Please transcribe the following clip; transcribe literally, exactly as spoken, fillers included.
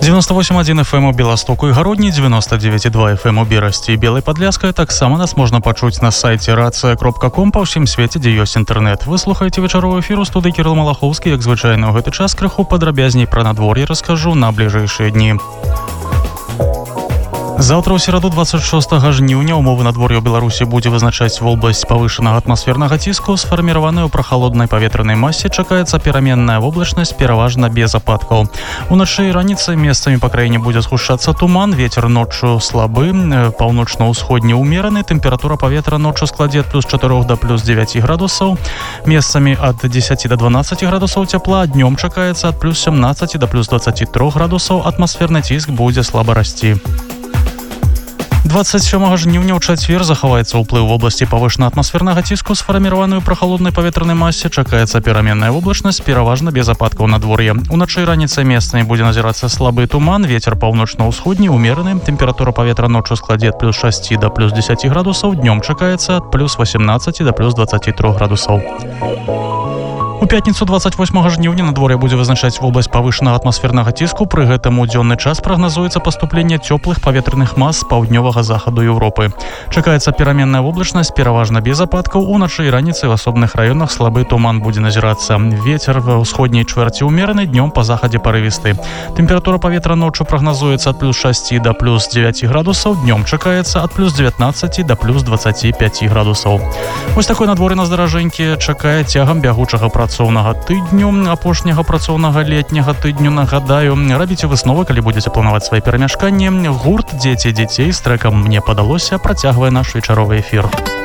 девяносто восемь один эф эм у Беластоку и Гародні, девяносто девять и два эф эм у Берасці і Белай Падляскай. Таксама нас можна пачуць на сайце рацыя кропка ком па ўсім свеце, дзе ёсць інтэрнэт. Вы слухаеце вечаровы эфір у студыі Кірыл Малахоўскі. Як звычайна, ў гэты час крыху падрабязней пра надвор'е раскажу на бліжэйшыя дні. Завтра ў сераду двадцать шостага жніўня умовы надвор'я ў Беларусі будзе вызначаць вобласць павышанага атмасфернага ціску, сфарміраваная ў прахалоднай паветранай масе. Чакаецца пераменная воблачнасць, пераважна без ападкаў. Уначы і раніцай месцамі па краіне будзе згушчацца туман, вецер ноччу слабы, паўночна-ўсходні ўмераны, тэмпература паветра ноччу складзе ад плюс чатырох да плюс дзевяці градусаў, месцамі ад дзесяці да дванаццаці градусаў цяпла, днём чакаецца ад плюс сямнаццаці да плюс дваццаці трох градусаў, атмасферны ціск будзе слаба расці. двадцать сёмага жніўня ў чацвер захаваецца ўплыў вобласці павышанага атмасфернага ціску, сфарміраваную прахалоднай паветранай масе. Чакаецца пераменная воблачнасць, пераважна без ападкаў надвор'я. Уначы і раніцай месцамі будзе назірацца слабы туман, вецер паўночна-ўсходні ўмераны, тэмпература паветра ноччу складзе ад плюс шасці да плюс дзесяці градусаў, днём чакаецца ад плюс васемнаццаці да плюс дваццаці трох градусаў. У пятніцу двадцать восьмага жніўня надвор'е будзе вызначаць вобласць павышанага атмасфернага ціску. Пры гэтым у дзённы час прагназуецца паступленне цёплых паветраных мас з паўднёвага захаду Еўропы. Чакаецца пераменная воблачнасць, пераважна без ападкаў. Уначы і раніцай у асобных раёнах слабы туман будзе назірацца. Вецер ва ўсходняй чвэрці ўмераны, днём па захадзе парывісты. Тэмпература паветра ноччу прагназуецца ад плюс шасці да плюс дзевяці градусаў, днём чакаецца ад плюс дзевятнаццаці да плюс дваццаці пяці градусаў. Вось такое надвор'е на здаражэнькі чакае цягам бягучага працоўнага тыдню, апошняга працоўнага летняга тыдню. Нагадаю, рабіце высновы, калі будзеце планаваць свае перамяшканні. Гурт «Дзеці дзяцей» з трэкам «Мне падалося» працягвае наш вечаровы эфір.